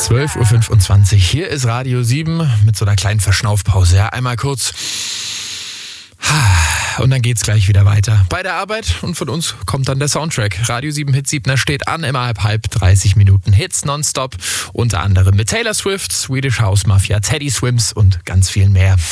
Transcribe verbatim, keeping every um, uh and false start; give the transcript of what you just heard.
zwölf Uhr fünfundzwanzig. Hier ist Radio sieben mit so einer kleinen Verschnaufpause. Ja, einmal kurz. Und dann geht's gleich wieder weiter. Bei der Arbeit und von uns kommt dann der Soundtrack. Radio sieben Hit siebner steht an, immer halb halb, dreißig Minuten Hits nonstop. Unter anderem mit Taylor Swift, Swedish House Mafia, Teddy Swims und ganz viel mehr.